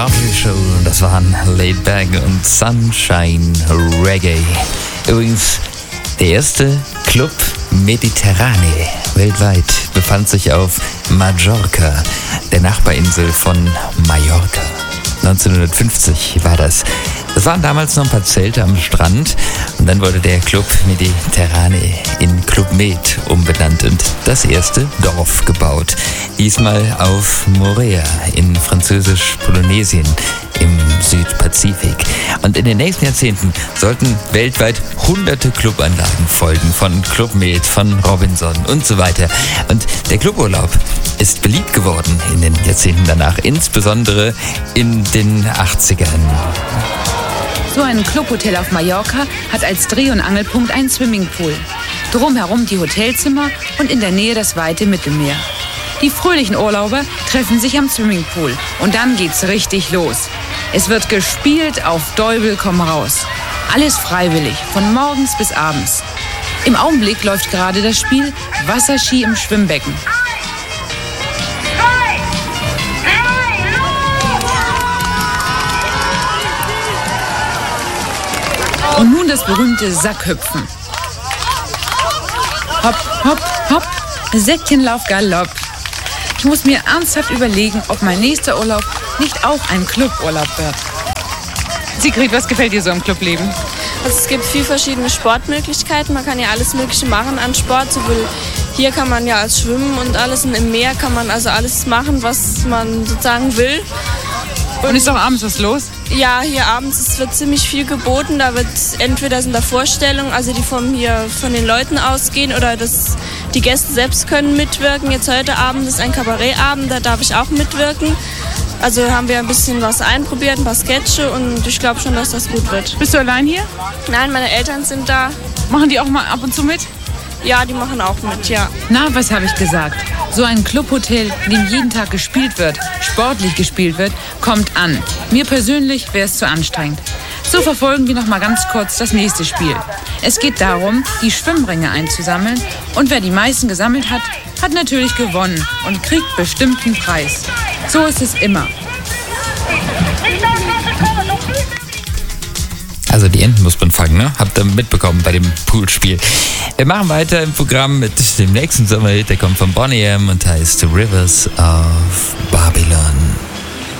Show, das waren Laid Back und Sunshine Reggae. Übrigens, der erste Club Mediterrane weltweit befand sich auf Mallorca, der Nachbarinsel von Mallorca. 1950 war das. Das waren damals noch ein paar Zelte am Strand und dann wurde der Club Mediterrane in Club Med umbenannt und das erste Dorf gebaut. Diesmal auf Moorea in Französisch-Polynesien im Südpazifik. Und in den nächsten Jahrzehnten sollten weltweit hunderte Clubanlagen folgen, von Club Med, von Robinson und so weiter. Und der Cluburlaub ist beliebt geworden in den Jahrzehnten danach, insbesondere in den 80ern. So ein Clubhotel auf Mallorca hat als Dreh- und Angelpunkt einen Swimmingpool. Drumherum die Hotelzimmer und in der Nähe das weite Mittelmeer. Die fröhlichen Urlauber treffen sich am Swimmingpool und dann geht's richtig los. Es wird gespielt auf Däubel komm raus. Alles freiwillig, von morgens bis abends. Im Augenblick läuft gerade das Spiel Wasserski im Schwimmbecken. Und nun das berühmte Sackhüpfen. Hopp, hopp, hopp, Säckchenlauf, Galopp. Ich muss mir ernsthaft überlegen, ob mein nächster Urlaub nicht auch ein Cluburlaub wird. Sigrid, was gefällt dir so im Clubleben? Also es gibt viele verschiedene Sportmöglichkeiten. Man kann ja alles Mögliche machen an Sport. Sowohl hier kann man ja als Schwimmen und alles und im Meer kann man also alles machen, was man sozusagen will. Und ist doch abends was los? Ja, hier abends es wird ziemlich viel geboten. Da wird entweder in der Vorstellung, also die von den Leuten ausgehen, oder die Gäste selbst können mitwirken. Jetzt heute Abend ist ein Kabarettabend, da darf ich auch mitwirken. Also haben wir ein bisschen was einprobiert, ein paar Sketche und ich glaube schon, dass das gut wird. Bist du allein hier? Nein, meine Eltern sind da. Machen die auch mal ab und zu mit? Ja, die machen auch mit, ja. Na, was habe ich gesagt? So ein Clubhotel, in dem jeden Tag gespielt wird, sportlich gespielt wird, kommt an. Mir persönlich wäre es zu anstrengend. So verfolgen wir noch mal ganz kurz das nächste Spiel. Es geht darum, die Schwimmringe einzusammeln und wer die meisten gesammelt hat, hat natürlich gewonnen und kriegt bestimmten Preis. So ist es immer. Also die Enten muss man fangen, ne? Habt ihr mitbekommen bei dem Poolspiel. Wir machen weiter im Programm mit dem nächsten Sommerhit, der kommt von Boney M. und heißt Rivers of Babylon.